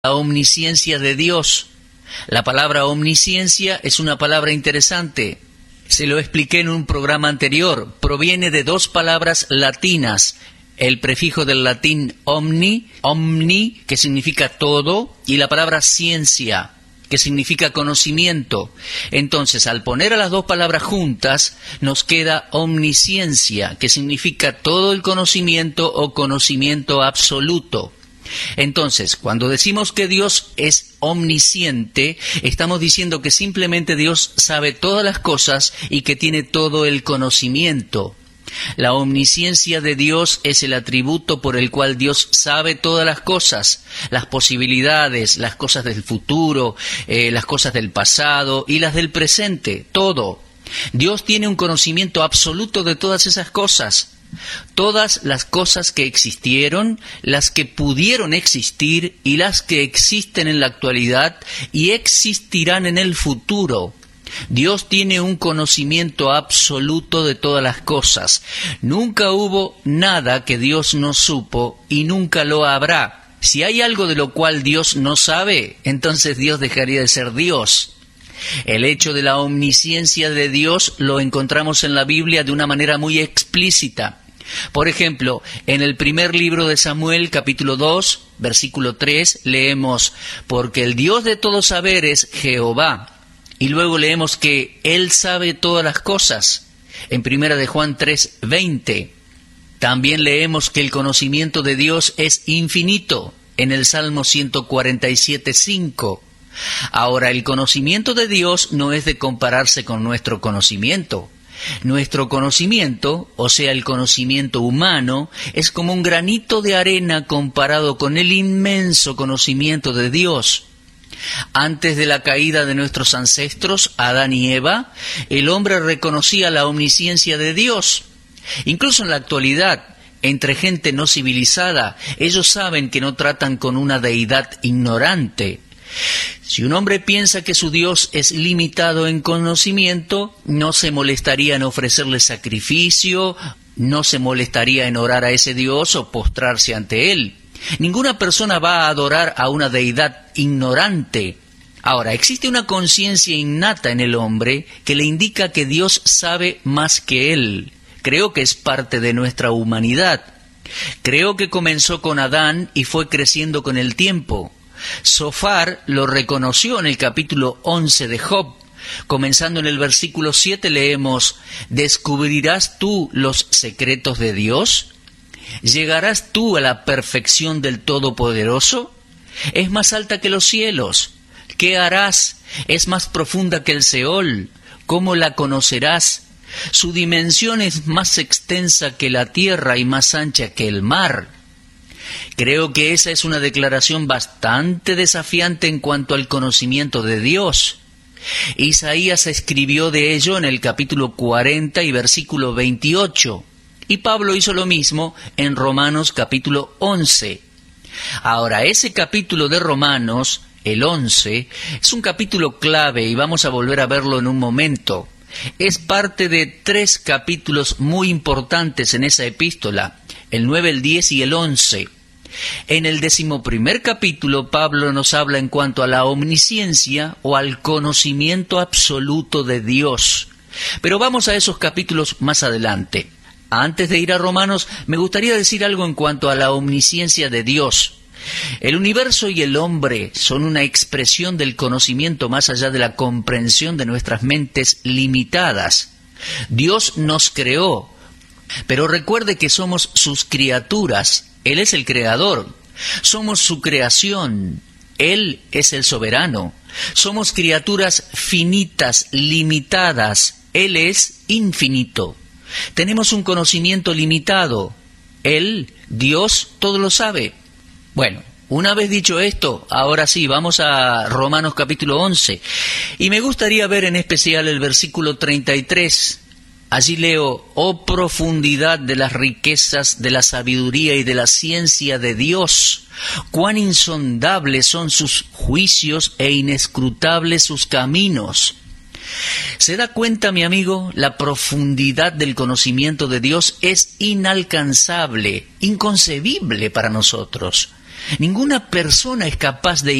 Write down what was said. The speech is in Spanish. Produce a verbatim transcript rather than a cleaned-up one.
la omnisciencia de Dios. La palabra omnisciencia es una palabra interesante. Se lo expliqué en un programa anterior. Proviene de dos palabras latinas. El prefijo del latín omni, omni, que significa todo, y la palabra ciencia, que significa conocimiento. Entonces, al poner a las dos palabras juntas, nos queda omnisciencia, que significa todo el conocimiento o conocimiento absoluto. Entonces, cuando decimos que Dios es omnisciente, estamos diciendo que simplemente Dios sabe todas las cosas y que tiene todo el conocimiento. La omnisciencia de Dios es el atributo por el cual Dios sabe todas las cosas, las posibilidades, las cosas del futuro, eh, las cosas del pasado y las del presente, todo. Dios tiene un conocimiento absoluto de todas esas cosas. Todas las cosas que existieron, las que pudieron existir y las que existen en la actualidad y existirán en el futuro. Dios tiene un conocimiento absoluto de todas las cosas. Nunca hubo nada que Dios no supo y nunca lo habrá. Si hay algo de lo cual Dios no sabe, entonces Dios dejaría de ser Dios. El hecho de la omnisciencia de Dios lo encontramos en la Biblia de una manera muy explícita. Por ejemplo, en el primer libro de Samuel, capítulo dos, versículo tres, leemos: «Porque el Dios de todo saber es Jehová». Y luego leemos que Él sabe todas las cosas, en primera de Juan tres, veinte. También leemos que el conocimiento de Dios es infinito, en el Salmo ciento cuarenta y siete, cinco. Ahora, el conocimiento de Dios no es de compararse con nuestro conocimiento. Nuestro conocimiento, o sea, el conocimiento humano, es como un granito de arena comparado con el inmenso conocimiento de Dios. Antes de la caída de nuestros ancestros, Adán y Eva, el hombre reconocía la omnisciencia de Dios. Incluso en la actualidad, entre gente no civilizada, ellos saben que no tratan con una deidad ignorante. Si un hombre piensa que su Dios es limitado en conocimiento, no se molestaría en ofrecerle sacrificio, no se molestaría en orar a ese Dios o postrarse ante él. Ninguna persona va a adorar a una deidad ignorante. Ahora, existe una conciencia innata en el hombre que le indica que Dios sabe más que él. Creo que es parte de nuestra humanidad. Creo que comenzó con Adán y fue creciendo con el tiempo. Zofar lo reconoció en el capítulo once de Job. Comenzando en el versículo siete leemos: «¿Descubrirás tú los secretos de Dios? ¿Llegarás tú a la perfección del Todopoderoso? Es más alta que los cielos. ¿Qué harás? Es más profunda que el Seol. ¿Cómo la conocerás? Su dimensión es más extensa que la tierra y más ancha que el mar». Creo que esa es una declaración bastante desafiante en cuanto al conocimiento de Dios. Isaías escribió de ello en el capítulo cuarenta y versículo veintiocho, y Pablo hizo lo mismo en Romanos capítulo once. Ahora, ese capítulo de Romanos, el once, es un capítulo clave y vamos a volver a verlo en un momento. Es parte de tres capítulos muy importantes en esa epístola, el nueve, el diez y el once. En el decimoprimer capítulo, Pablo nos habla en cuanto a la omnisciencia o al conocimiento absoluto de Dios. Pero vamos a esos capítulos más adelante. Antes de ir a Romanos, me gustaría decir algo en cuanto a la omnisciencia de Dios. El universo y el hombre son una expresión del conocimiento más allá de la comprensión de nuestras mentes limitadas. Dios nos creó, pero recuerde que somos sus criaturas. Él es el creador. Somos su creación. Él es el soberano. Somos criaturas finitas, limitadas. Él es infinito. Tenemos un conocimiento limitado. Él, Dios, todo lo sabe. Bueno, una vez dicho esto, ahora sí, vamos a Romanos capítulo once. Y me gustaría ver en especial el versículo treinta y tres. Allí leo: «Oh profundidad de las riquezas, de la sabiduría y de la ciencia de Dios, cuán insondables son sus juicios e inescrutables sus caminos». ¿Se da cuenta, mi amigo? La profundidad del conocimiento de Dios es inalcanzable, inconcebible para nosotros. Ninguna persona es capaz de